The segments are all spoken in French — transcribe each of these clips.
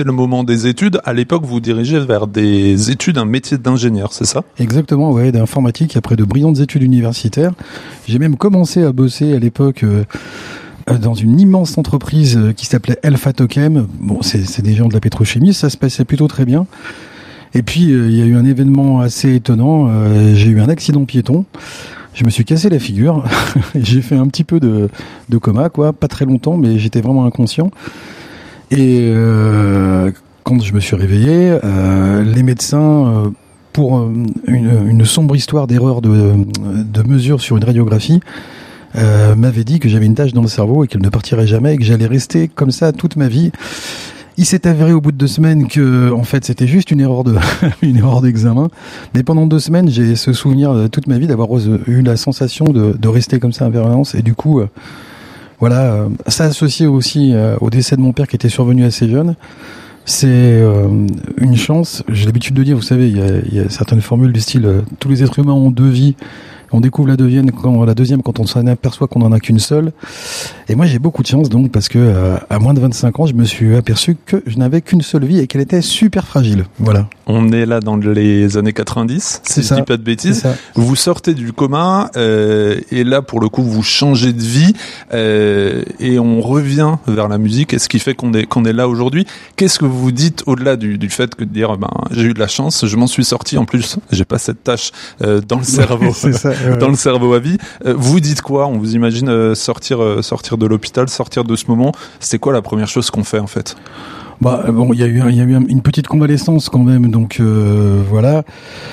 le moment des études. À l'époque, vous dirigez vers des études, un métier d'ingénieur, c'est ça ? Exactement, ouais, d'informatique après de brillantes études universitaires. J'ai même commencé à bosser à l'époque dans une immense entreprise qui s'appelait Alpha Tochem. Bon, c'est des gens de la pétrochimie, ça se passait plutôt très bien. Et puis il y a eu un événement assez étonnant. J'ai eu un accident piéton. Je me suis cassé la figure. J'ai fait un petit peu de coma, quoi, pas très longtemps, mais j'étais vraiment inconscient. Et quand je me suis réveillé, les médecins, pour une sombre histoire d'erreur de mesure sur une radiographie, m'avaient dit que j'avais une tache dans le cerveau et qu'elle ne partirait jamais et que j'allais rester comme ça toute ma vie. Il s'est avéré au bout de 2 semaines que, en fait, c'était juste une erreur d'examen. Mais pendant 2 semaines, j'ai ce souvenir de toute ma vie d'avoir eu la sensation de rester comme ça en permanence. Et du coup, voilà, ça associé aussi au décès de mon père qui était survenu assez jeune. C'est une chance. J'ai l'habitude de dire, vous savez, il y a certaines formules du style tous les êtres humains ont 2 vies. On découvre la deuxième quand on s'en aperçoit qu'on n'en a qu'une seule. Et moi, j'ai beaucoup de chance, donc, parce que à moins de 25 ans, je me suis aperçu que je n'avais qu'une seule vie et qu'elle était super fragile. Voilà. On est là dans les années 90, si je dis pas de bêtises. Vous sortez du coma, et là, pour le coup, vous changez de vie, et on revient vers la musique. Et ce qui fait qu'on est là aujourd'hui. Qu'est-ce que vous vous dites au-delà du fait que de dire, j'ai eu de la chance, je m'en suis sorti. En plus, j'ai pas cette tâche dans le cerveau. C'est ça. Dans le cerveau à vie. Vous dites quoi ? On vous imagine sortir de l'hôpital, sortir de ce moment. C'est quoi la première chose qu'on fait en fait ? Bon, il y a eu une petite convalescence quand même, donc voilà.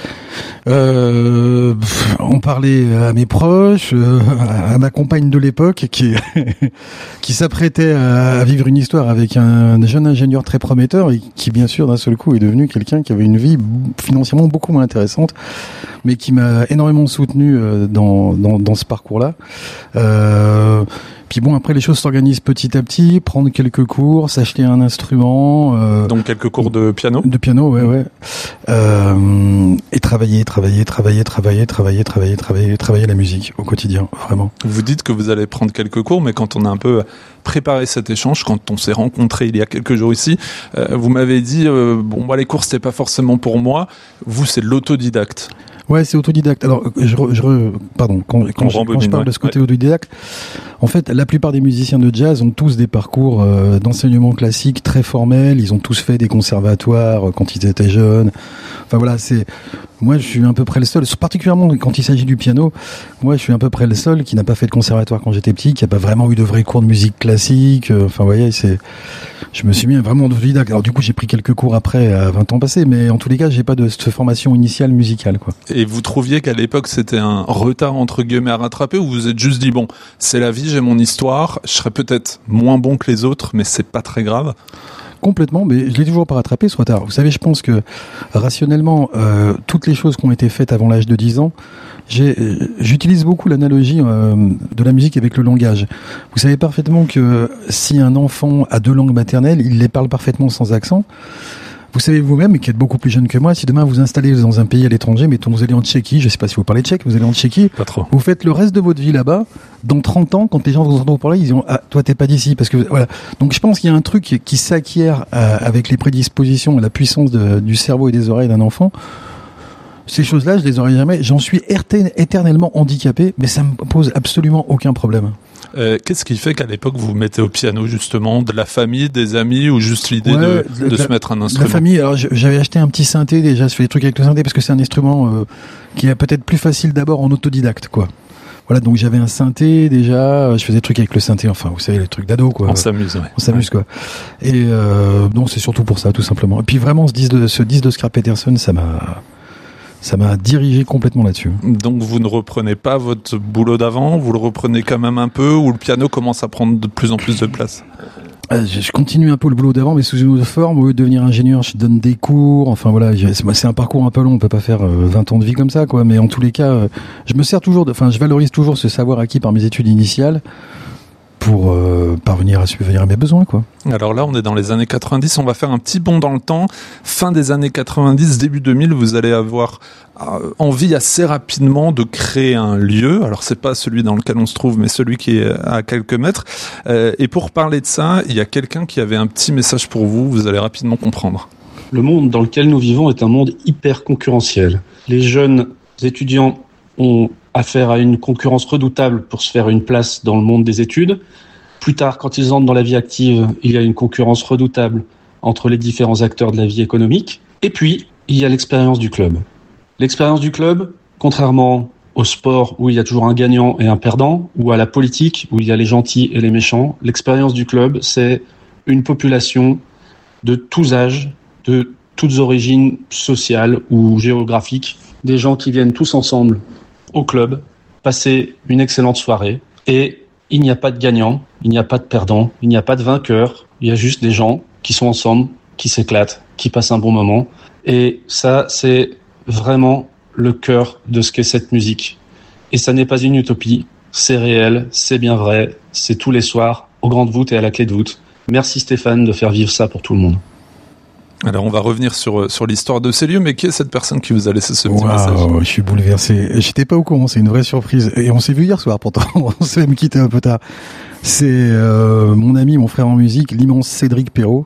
On parlait à mes proches, à ma compagne de l'époque qui s'apprêtait à vivre une histoire avec un jeune ingénieur très prometteur et qui bien sûr d'un seul coup est devenu quelqu'un qui avait une vie financièrement beaucoup moins intéressante, mais qui m'a énormément soutenu dans ce parcours-là. Puis bon, après les choses s'organisent petit à petit, prendre quelques cours, s'acheter un instrument. Donc quelques cours de piano. De piano, ouais. Et travailler la musique au quotidien, vraiment. Vous dites que vous allez prendre quelques cours, mais quand on a un peu préparé cet échange, quand on s'est rencontrés il y a quelques jours ici, vous m'avez dit, les cours c'était pas forcément pour moi. Vous, c'est l'autodidacte. Ouais, c'est autodidacte. Alors, quand je parle de ce côté autodidacte, en fait, la plupart des musiciens de jazz ont tous des parcours d'enseignement classique très formels. Ils ont tous fait des conservatoires quand ils étaient jeunes. Enfin voilà, moi, je suis à peu près le seul, particulièrement quand il s'agit du piano. Moi, je suis à peu près le seul qui n'a pas fait de conservatoire quand j'étais petit, qui n'a pas vraiment eu de vrais cours de musique classique. Enfin, vous voyez, je me suis mis vraiment autodidacte. Alors, du coup, j'ai pris quelques cours après, à 20 ans passés, mais en tous les cas, j'ai pas de cette formation initiale musicale, quoi. Et vous trouviez qu'à l'époque, c'était un retard, entre guillemets, à rattraper, ou vous vous êtes juste dit, c'est la vie, j'ai mon histoire, je serai peut-être moins bon que les autres, mais c'est pas très grave? Complètement, mais je l'ai toujours pas rattrapé ce retard. Vous savez, je pense que rationnellement, toutes les choses qui ont été faites avant l'âge de 10 ans, j'utilise beaucoup l'analogie de la musique avec le langage. Vous savez parfaitement que si un enfant a 2 langues maternelles, il les parle parfaitement sans accent. Vous savez vous-même, qui êtes beaucoup plus jeune que moi, si demain vous installez dans un pays à l'étranger, mettons vous allez en Tchéquie, je sais pas si vous parlez tchèque, vous allez en Tchéquie, pas trop. Vous faites le reste de votre vie là-bas, dans 30 ans, quand les gens vous entendent parler, ils diront, toi t'es pas d'ici, parce que voilà. Donc je pense qu'il y a un truc qui s'acquiert avec les prédispositions et la puissance du cerveau et des oreilles d'un enfant. Ces choses-là, je les aurais jamais, j'en suis éternellement handicapé, mais ça me pose absolument aucun problème. Qu'est-ce qui fait qu'à l'époque vous vous mettez au piano justement, de la famille, des amis ou juste l'idée de se mettre un instrument? La famille, alors j'avais acheté un petit synthé déjà, je fais des trucs avec le synthé parce que c'est un instrument qui est peut-être plus facile d'abord en autodidacte, quoi. Voilà, donc j'avais un synthé déjà, je faisais des trucs avec le synthé, enfin vous savez les trucs d'ado, quoi. On s'amuse, ouais. On s'amuse, quoi. Et donc c'est surtout pour ça, tout simplement. Et puis vraiment ce disque de Scrap Peterson, ça m'a dirigé complètement là-dessus. Donc vous ne reprenez pas votre boulot d'avant, vous le reprenez quand même un peu, ou le piano commence à prendre de plus en plus de place? Je continue un peu le boulot d'avant, mais sous une autre forme. Au lieu de devenir ingénieur, je donne des cours. Enfin voilà, c'est un parcours un peu long. On peut pas faire 20 ans de vie comme ça, quoi. Mais en tous les cas, je valorise toujours ce savoir acquis par mes études initiales pour parvenir à subvenir à mes besoins, quoi. Alors là, on est dans les années 90, on va faire un petit bond dans le temps. Fin des années 90, début 2000, vous allez avoir envie assez rapidement de créer un lieu. Alors c'est pas celui dans lequel on se trouve, mais celui qui est à quelques mètres. Et pour parler de ça, il y a quelqu'un qui avait un petit message pour vous, vous allez rapidement comprendre. Le monde dans lequel nous vivons est un monde hyper concurrentiel. Les jeunes étudiants ont affaire à une concurrence redoutable pour se faire une place dans le monde des études. Plus tard, quand ils entrent dans la vie active, il y a une concurrence redoutable entre les différents acteurs de la vie économique. Et puis, il y a l'expérience du club. L'expérience du club, contrairement au sport où il y a toujours un gagnant et un perdant, ou à la politique où il y a les gentils et les méchants, l'expérience du club, c'est une population de tous âges, de toutes origines sociales ou géographiques, des gens qui viennent tous ensemble au club, passer une excellente soirée, et il n'y a pas de gagnant, il n'y a pas de perdant, il n'y a pas de vainqueur, il y a juste des gens qui sont ensemble, qui s'éclatent, qui passent un bon moment. Et ça, c'est vraiment le cœur de ce qu'est cette musique. Et ça n'est pas une utopie, c'est réel, c'est bien vrai, c'est tous les soirs, aux grandes voûtes et à la clé de voûte. Merci Stéphane de faire vivre ça pour tout le monde. Alors on va revenir sur l'histoire de ces lieux, mais qui est cette personne qui vous a laissé ce petit message ? Je suis bouleversé. J'étais pas au courant, c'est une vraie surprise. Et on s'est vu hier soir pourtant, on s'est même quitté un peu tard. C'est mon ami, mon frère en musique, l'immense Cédric Perrault.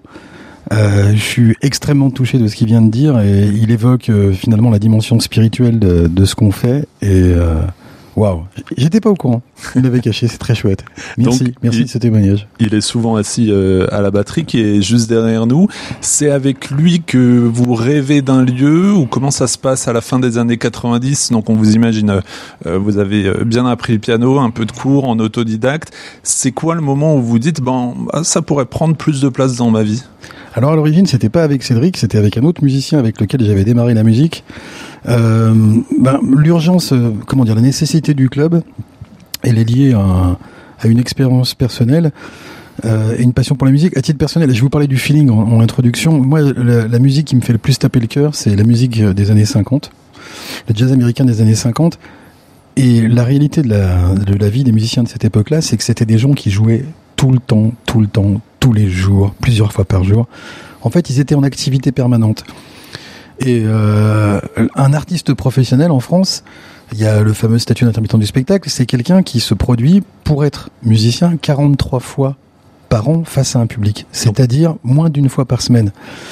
Je suis extrêmement touché de ce qu'il vient de dire et il évoque finalement la dimension spirituelle de ce qu'on fait et waouh, j'étais pas au courant. Il l'avait caché, c'est très chouette. Merci, donc, merci de ce témoignage. Il est souvent assis à la batterie qui est juste derrière nous. C'est avec lui que vous rêvez d'un lieu ou comment ça se passe à la fin des années 90 ? Donc on vous imagine, vous avez bien appris le piano, un peu de cours en autodidacte. C'est quoi le moment où vous dites ça pourrait prendre plus de place dans ma vie ? Alors à l'origine, c'était pas avec Cédric, c'était avec un autre musicien avec lequel j'avais démarré la musique. L'urgence, la nécessité du club, elle est liée à une expérience personnelle et une passion pour la musique. À titre personnel, je vais vous parler du feeling en introduction. Moi, la musique qui me fait le plus taper le cœur, c'est la musique des années 50, le jazz américain des années 50. Et la réalité de la vie des musiciens de cette époque-là, c'est que c'était des gens qui jouaient tout le temps, tous les jours, plusieurs fois par jour. En fait, ils étaient en activité permanente. Et un artiste professionnel en France, il y a le fameux statut d'intermittent du spectacle, c'est quelqu'un qui se produit pour être musicien 43 fois par an face à un public, c'est-à-dire moins d'une fois par semaine.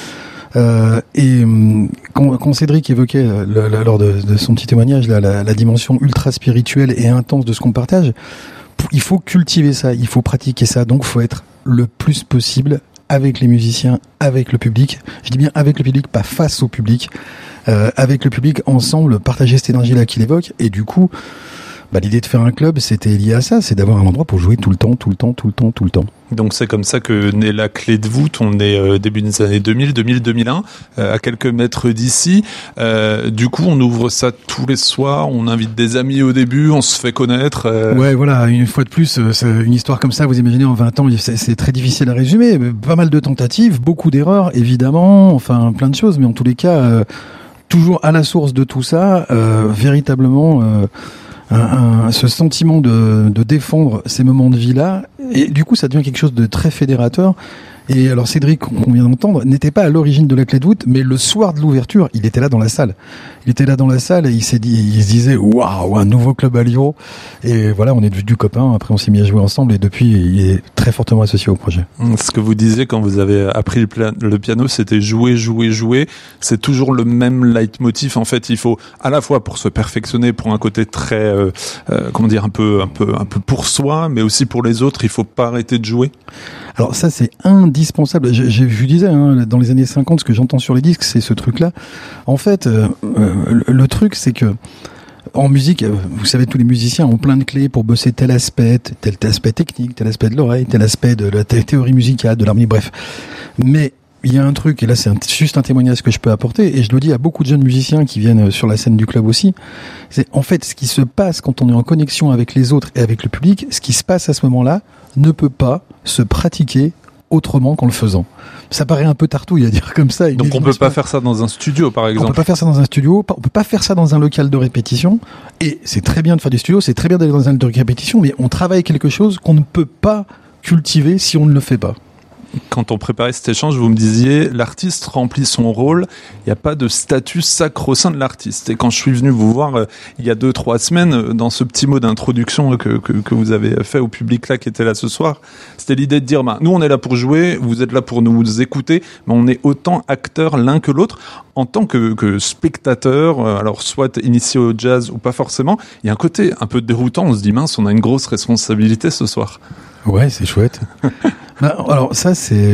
Quand Cédric évoquait lors de son petit témoignage la dimension ultra spirituelle et intense de ce qu'on partage, il faut cultiver ça, il faut pratiquer ça, donc il faut être le plus possible avec les musiciens, avec le public. Je dis bien avec le public, pas face au public. Avec le public, ensemble, partager cette énergie-là qu'il évoque. Et du coup, l'idée de faire un club, c'était lié à ça, c'est d'avoir un endroit pour jouer tout le temps. Donc c'est comme ça que naît la clé de voûte. On est début des années 2000-2001, à quelques mètres d'ici. Du coup, on ouvre ça tous les soirs, on invite des amis au début, on se fait connaître. Ouais, voilà, une fois de plus, c'est une histoire comme ça, vous imaginez, en 20 ans, c'est très difficile à résumer. Pas mal de tentatives, beaucoup d'erreurs, évidemment, enfin plein de choses, mais en tous les cas, toujours à la source de tout ça, véritablement... ce sentiment de défendre ces moments de vie-là, et du coup ça devient quelque chose de très fédérateur. Et alors Cédric, qu'on vient d'entendre, n'était pas à l'origine de la clé de voûte, mais le soir de l'ouverture, il était là dans la salle. Il se disait waouh, un nouveau club à Lyon. Et voilà, on est devenus copains. Après, on s'est mis à jouer ensemble et depuis, il est très fortement associé au projet. Ce que vous disiez quand vous avez appris le piano, c'était jouer. C'est toujours le même leitmotiv. En fait, il faut à la fois pour se perfectionner, pour un côté très, un peu pour soi, mais aussi pour les autres. Il faut pas arrêter de jouer. Alors ça, c'est indispensable. Je vous disais, dans les années 50, ce que j'entends sur les disques, c'est ce truc-là. En fait, le truc, c'est que en musique, vous savez, tous les musiciens ont plein de clés pour bosser tel aspect technique, tel aspect de l'oreille, tel aspect de la théorie musicale, de l'harmonie, bref. Mais il y a un truc, et là c'est juste un témoignage que je peux apporter, et je le dis à beaucoup de jeunes musiciens qui viennent sur la scène du club aussi, c'est en fait ce qui se passe quand on est en connexion avec les autres et avec le public, ce qui se passe à ce moment-là ne peut pas se pratiquer autrement qu'en le faisant. Ça paraît un peu tartouille à dire comme ça. Donc on peut pas faire ça dans un studio, par exemple. On peut pas faire ça dans un studio, on peut pas faire ça dans un local de répétition. Et c'est très bien de faire du studio, c'est très bien d'aller dans un local de répétition, mais on travaille quelque chose qu'on ne peut pas cultiver si on ne le fait pas. Quand on préparait cet échange, vous me disiez, l'artiste remplit son rôle, il n'y a pas de statut sacro-saint de l'artiste. Et quand je suis venu vous voir il y a 2-3 semaines, dans ce petit mot d'introduction que vous avez fait au public là qui était là ce soir, c'était l'idée de dire, nous on est là pour jouer, vous êtes là pour nous écouter, mais on est autant acteurs l'un que l'autre. En tant que spectateur, alors soit initié au jazz ou pas forcément, il y a un côté un peu déroutant, on se dit, mince, on a une grosse responsabilité ce soir. Ouais, c'est chouette. Alors ça, c'est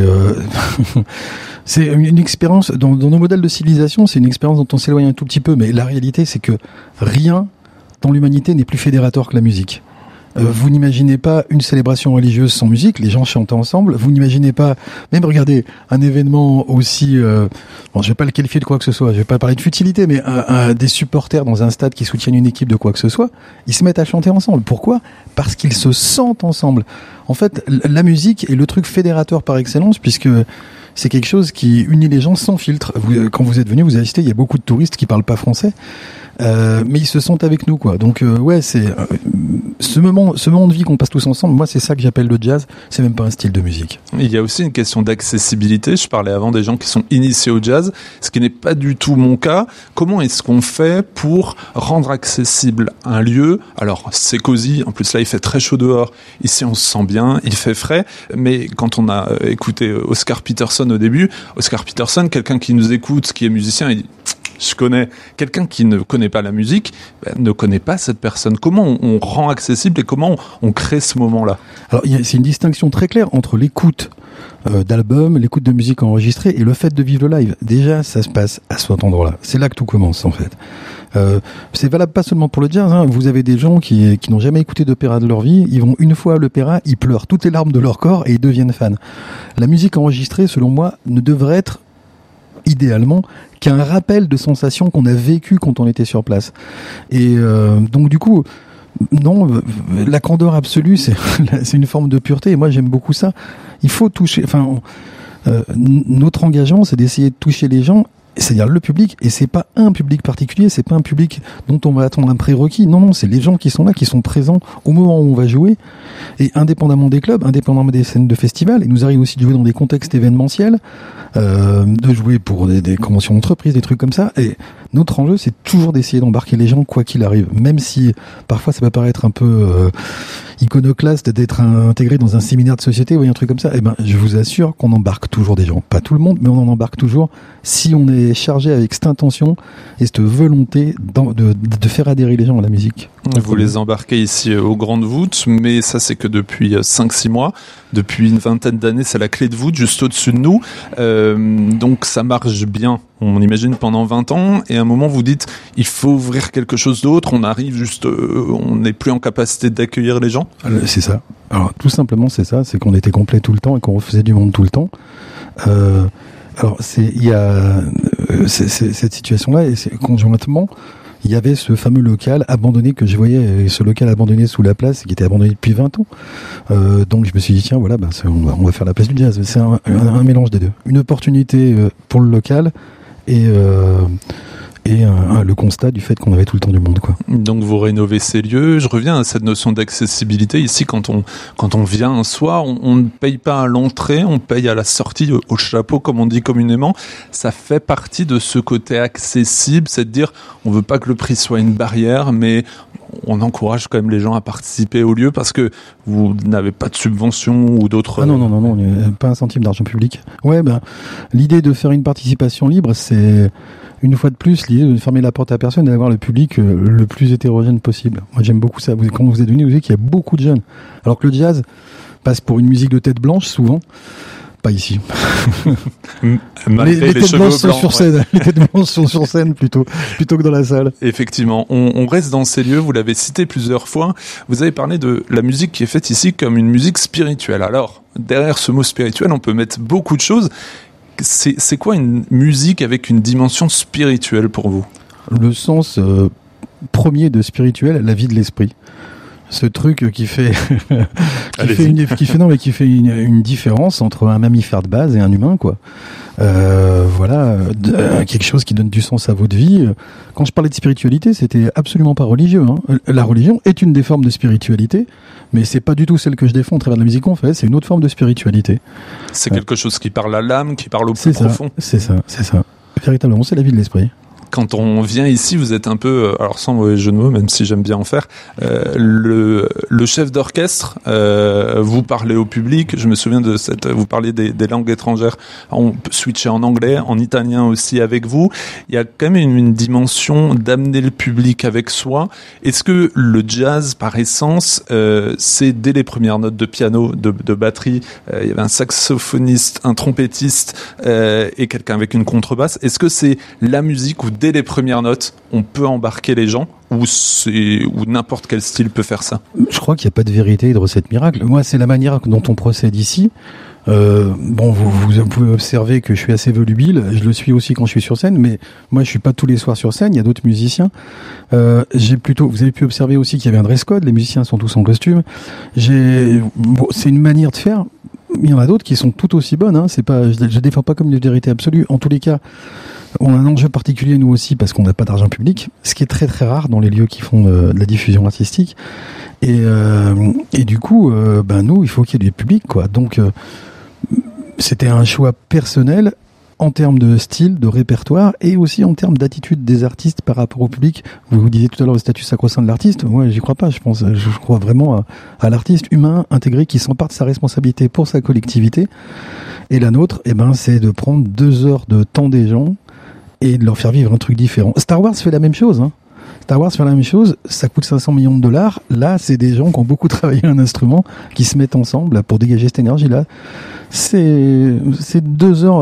une expérience dans nos modèles de civilisation, c'est une expérience dont on s'éloigne un tout petit peu, mais la réalité, c'est que rien dans l'humanité n'est plus fédérateur que la musique. Vous n'imaginez pas une célébration religieuse sans musique, les gens chantent ensemble. Vous n'imaginez pas, même regardez, un événement aussi, je vais pas le qualifier de quoi que ce soit, je vais pas parler de futilité, mais des supporters dans un stade qui soutiennent une équipe de quoi que ce soit, ils se mettent à chanter ensemble. Pourquoi ? Parce qu'ils se sentent ensemble. En fait, la musique est le truc fédérateur par excellence, puisque c'est quelque chose qui unit les gens sans filtre. Quand vous êtes venu, vous avez assisté, il y a beaucoup de touristes qui parlent pas français. Mais ils se sentent avec nous, quoi. Donc ouais, c'est ce moment de vie qu'on passe tous ensemble. Moi, c'est ça que j'appelle le jazz. C'est même pas un style de musique. Il y a aussi une question d'accessibilité. Je parlais avant des gens qui sont initiés au jazz, ce qui n'est pas du tout mon cas. Comment est-ce qu'on fait pour rendre accessible un lieu ? Alors c'est cosy. En plus là, il fait très chaud dehors. Ici, on se sent bien. Il fait frais. Mais quand on a écouté Oscar Peterson au début, Oscar Peterson, quelqu'un qui nous écoute, qui est musicien, il dit je connais. Quelqu'un qui ne connaît pas la musique ne connaît pas cette personne. Comment on rend accessible et comment on crée ce moment-là ? Alors, c'est une distinction très claire entre l'écoute d'albums, l'écoute de musique enregistrée et le fait de vivre le live. Déjà, ça se passe à cet endroit-là. C'est là que tout commence, en fait. C'est valable pas seulement pour le jazz. Vous avez des gens qui n'ont jamais écouté d'opéra de leur vie. Ils vont une fois à l'opéra, ils pleurent toutes les larmes de leur corps et ils deviennent fans. La musique enregistrée, selon moi, ne devrait être idéalement qu'un rappel de sensations qu'on a vécues quand on était sur place. Et donc du coup, non, la candeur absolue, c'est une forme de pureté. Et moi, j'aime beaucoup ça. Il faut toucher. Notre engagement, c'est d'essayer de toucher les gens, c'est-à-dire le public. Et c'est pas un public particulier, c'est pas un public dont on va attendre un prérequis. Non, c'est les gens qui sont là, qui sont présents au moment où on va jouer. Et indépendamment des clubs, indépendamment des scènes de festival, il nous arrive aussi de jouer dans des contextes événementiels, de jouer pour des conventions d'entreprise, des trucs comme ça. Et notre enjeu, c'est toujours d'essayer d'embarquer les gens quoi qu'il arrive. Même si parfois ça peut paraître un peu iconoclaste d'être intégré dans un séminaire de société ou un truc comme ça, je vous assure qu'on embarque toujours des gens. Pas tout le monde, mais on en embarque toujours si on est chargé avec cette intention et cette volonté de faire adhérer les gens à la musique. Vous les embarquez ici aux Grandes Voûtes, mais ça c'est que depuis 5-6 mois. Depuis une vingtaine d'années, c'est la Clé de Voûte juste au-dessus de nous. Donc ça marche bien, on imagine, pendant 20 ans. Et à un moment, vous dites, il faut ouvrir quelque chose d'autre. On arrive juste, on n'est plus en capacité d'accueillir les gens. C'est ça. Alors tout simplement, c'est ça. C'est qu'on était complet tout le temps et qu'on refaisait du monde tout le temps. Alors il y a cette situation-là et conjointement. Il y avait ce fameux local abandonné que je voyais, ce local abandonné sous la place, qui était abandonné depuis 20 ans. Donc je me suis dit, tiens, voilà, on va faire la place du jazz. C'est un mélange des deux. Une opportunité pour le local et le constat du fait qu'on avait tout le temps du monde, quoi. Donc vous rénovez ces lieux. Je reviens à cette notion d'accessibilité. Ici, quand on vient un soir, on ne paye pas à l'entrée, on paye à la sortie, au chapeau, comme on dit communément. Ça fait partie de ce côté accessible, c'est de dire, on veut pas que le prix soit une barrière, mais on encourage quand même les gens à participer au lieu parce que vous n'avez pas de subvention ou d'autres... Ah non, pas un centime d'argent public. Ouais, l'idée de faire une participation libre, c'est... Une fois de plus, l'idée de ne fermer la porte à personne et d'avoir le public le plus hétérogène possible. Moi, j'aime beaucoup ça. Quand vous êtes venu, vous savez qu'il y a beaucoup de jeunes. Alors que le jazz passe pour une musique de tête blanche, souvent. Pas ici. Les têtes blanches sont sur scène. Les têtes blanches sont sur scène plutôt que dans la salle. Effectivement. On reste dans ces lieux. Vous l'avez cité plusieurs fois. Vous avez parlé de la musique qui est faite ici comme une musique spirituelle. Alors, derrière ce mot spirituel, on peut mettre beaucoup de choses. C'est quoi une musique avec une dimension spirituelle pour vous ? Le sens premier de spirituel, la vie de l'esprit. ce truc qui fait qui fait une différence entre un mammifère de base et un humain, quoi. Quelque chose qui donne du sens à votre vie. Quand je parlais de spiritualité, c'était absolument pas religieux, hein. La religion est une des formes de spiritualité, mais c'est pas du tout celle que je défends à travers la musique qu'on fait, c'est une autre forme de spiritualité. C'est quelque chose qui parle à l'âme, qui parle au plus profond. C'est ça. Véritablement, c'est la vie de l'esprit. Quand on vient ici, vous êtes un peu, alors sans mauvais jeu de mots, même si j'aime bien en faire, le chef d'orchestre. Vous parlez au public. Je me souviens de vous parlez des langues étrangères. On peut switcher en anglais, en italien aussi avec vous. Il y a quand même une dimension d'amener le public avec soi. Est-ce que le jazz, par essence, c'est dès les premières notes de piano, de batterie, il y avait un saxophoniste, un trompettiste et quelqu'un avec une contrebasse. Est-ce que c'est la musique où dès les premières notes, on peut embarquer les gens ou n'importe quel style peut faire ça? Je crois qu'il n'y a pas de vérité et de recette miracle. Moi, c'est la manière dont on procède ici. Vous pouvez observer que je suis assez volubile. Je le suis aussi quand je suis sur scène, mais moi, je suis pas tous les soirs sur scène. Il y a d'autres musiciens. Vous avez pu observer aussi qu'il y avait un dress code. Les musiciens sont tous en costume. C'est une manière de faire. Il y en a d'autres qui sont tout aussi bonnes, hein. Je défends pas comme une vérité absolue. En tous les cas, on a un enjeu particulier nous aussi parce qu'on n'a pas d'argent public, ce qui est très très rare dans les lieux qui font de la diffusion artistique. Et du coup, nous, il faut qu'il y ait du public, quoi. Donc, c'était un choix personnel en termes de style, de répertoire et aussi en termes d'attitude des artistes par rapport au public. Vous disiez tout à l'heure le statut sacro-saint de l'artiste. Moi, j'y crois pas. Je crois vraiment à l'artiste humain intégré qui s'empare de sa responsabilité pour sa collectivité. Et la nôtre, c'est de prendre 2 heures de temps des gens et de leur faire vivre un truc différent. Star Wars fait la même chose, hein. Star Wars fait la même chose, ça coûte 500 millions de dollars. Là, c'est des gens qui ont beaucoup travaillé un instrument, qui se mettent ensemble pour dégager cette énergie-là. C'est 2 heures.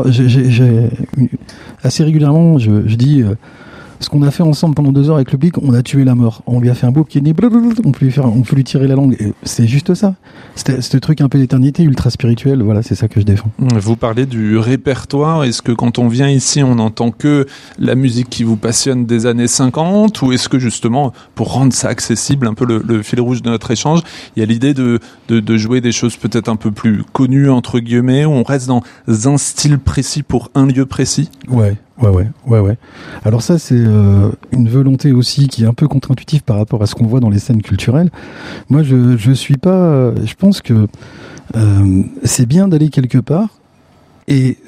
Assez régulièrement, je dis ce qu'on a fait ensemble pendant 2 heures avec le public, on a tué la mort. On lui a fait un beau pied de nez, on peut lui tirer la langue. Et c'est juste ça. Ce truc un peu d'éternité, ultra spirituel. Voilà, c'est ça que je défends. Vous parlez du répertoire. Est-ce que quand on vient ici, on n'entend que la musique qui vous passionne des années 50, ou est-ce que justement, pour rendre ça accessible, un peu le fil rouge de notre échange, il y a l'idée de jouer des choses peut-être un peu plus connues entre guillemets, où on reste dans un style précis pour un lieu précis? Ouais. Alors ça, c'est une volonté aussi qui est un peu contre-intuitive par rapport à ce qu'on voit dans les scènes culturelles. Moi, je suis pas. Je pense que c'est bien d'aller quelque part et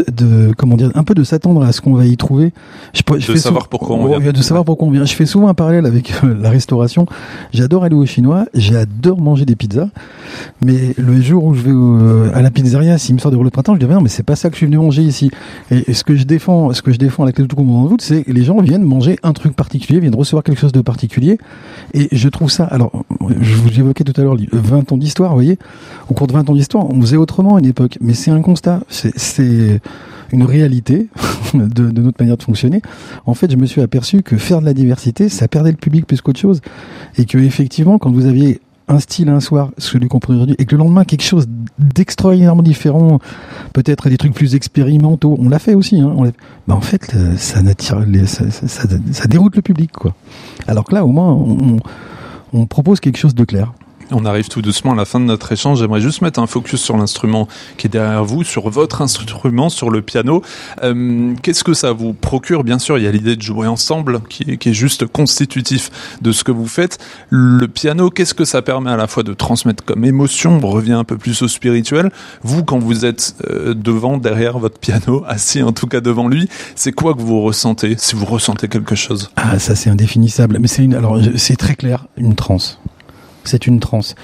un peu de s'attendre à ce qu'on va y trouver. De savoir pourquoi on vient. De savoir pourquoi on vient. Je fais souvent un parallèle avec la restauration. J'adore aller au chinois, j'adore manger des pizzas, mais le jour où je vais à la pizzeria, s'il me sort des rouleaux de printemps, je dis non, mais c'est pas ça que je suis venu manger ici. Et ce que je défends à la clé de tout monde en voûte, c'est que les gens viennent manger un truc particulier, viennent recevoir quelque chose de particulier. Et je trouve ça, alors, je vous évoquais tout à l'heure 20 ans d'histoire, vous voyez. Au cours de 20 ans d'histoire, on faisait autrement à une époque, mais c'est un constat. C'est une réalité de notre manière de fonctionner. En fait, je me suis aperçu que faire de la diversité, ça perdait le public plus qu'autre chose. Et que, effectivement, quand vous aviez un style un soir, celui qu'on prend aujourd'hui, et que le lendemain, quelque chose d'extraordinairement différent, peut-être des trucs plus expérimentaux, on l'a fait aussi, hein. En fait, ça déroute le public, quoi. Alors que là, au moins, on propose quelque chose de clair. On arrive tout doucement à la fin de notre échange. J'aimerais juste mettre un focus sur l'instrument qui est derrière vous, sur votre instrument, sur le piano. Qu'est-ce que ça vous procure? Bien sûr, il y a l'idée de jouer ensemble qui est juste constitutif de ce que vous faites. Le piano, qu'est-ce que ça permet à la fois de transmettre comme émotion? On revient un peu plus au spirituel. Vous, quand vous êtes derrière votre piano, assis en tout cas devant lui, c'est quoi que vous ressentez, si vous ressentez quelque chose? Ah, ça c'est indéfinissable. Mais c'est très clair, une transe. C'est une transe.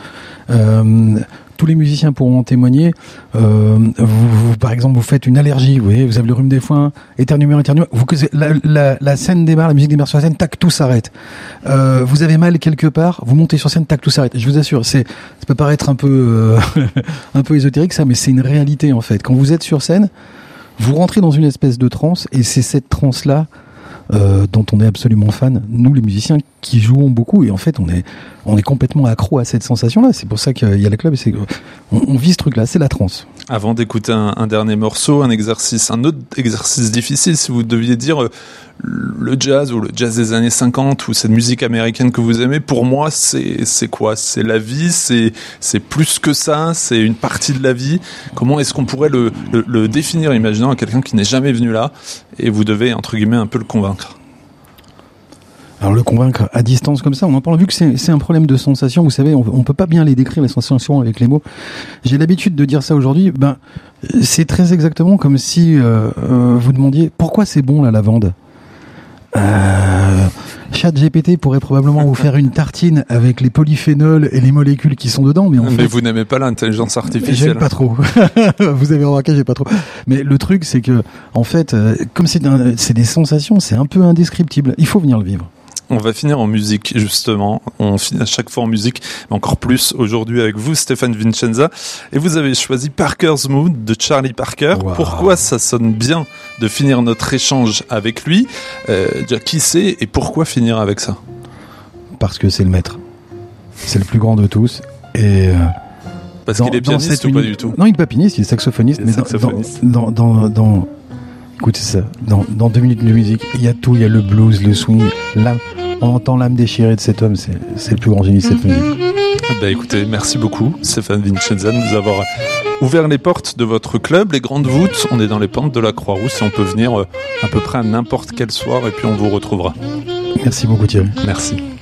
Tous les musiciens pourront en témoigner. Vous, par exemple, vous faites une allergie, vous voyez, vous avez le rhume des foins, éternuement. La scène démarre, la musique démarre sur la scène, tac, tout s'arrête. Vous avez mal quelque part, vous montez sur scène, tac, tout s'arrête. Je vous assure, ça peut paraître un peu ésotérique ça, mais c'est une réalité en fait. Quand vous êtes sur scène, vous rentrez dans une espèce de transe, et c'est cette transe-là dont on est absolument fan, nous les musiciens, qui jouons beaucoup, et en fait on est complètement accro à cette sensation-là. C'est pour ça qu'il y a le club, c'est on vit ce truc-là, c'est la transe. Avant d'écouter un dernier morceau, un autre exercice difficile, si vous deviez dire le jazz ou le jazz des années 50 ou cette musique américaine que vous aimez, pour moi c'est quoi? C'est la vie, c'est plus que ça, c'est une partie de la vie. Comment est-ce qu'on pourrait le définir, imaginant à quelqu'un qui n'est jamais venu là et vous devez entre guillemets un peu le convaincre? Alors le convaincre à distance comme ça, on en parle, vu que c'est un problème de sensation, vous savez, on peut pas bien les décrire, les sensations, avec les mots. J'ai l'habitude de dire ça aujourd'hui, c'est très exactement comme si vous demandiez pourquoi c'est bon la lavande. ChatGPT pourrait probablement vous faire une tartine avec les polyphénols et les molécules qui sont dedans, mais vous n'aimez pas l'intelligence artificielle. J'aime pas trop. Vous avez remarqué, j'aime pas trop. Mais le truc, c'est que, en fait, comme c'est des sensations, c'est un peu indescriptible. Il faut venir le vivre. On va finir en musique, justement. On finit à chaque fois en musique, mais encore plus aujourd'hui avec vous, Stéphane Vincenza. Et vous avez choisi Parker's Mood de Charlie Parker. Wow. Pourquoi ça sonne bien de finir notre échange avec lui? Qui c'est et pourquoi finir avec ça? Parce que c'est le maître. C'est le plus grand de tous. Et parce qu'il est pianiste ou pas du tout? Non, il n'est pas pianiste, il est saxophoniste. Écoutez ça, dans 2 minutes de musique, il y a tout, il y a le blues, le swing, on entend l'âme déchirée de cet homme, c'est le plus grand génie de cette musique. Écoutez, merci beaucoup Stéphane Vincenza de nous avoir ouvert les portes de votre club, les Grandes Voûtes. On est dans les pentes de la Croix-Rousse et on peut venir à peu près à n'importe quel soir et puis on vous retrouvera. Merci beaucoup Thierry. Merci.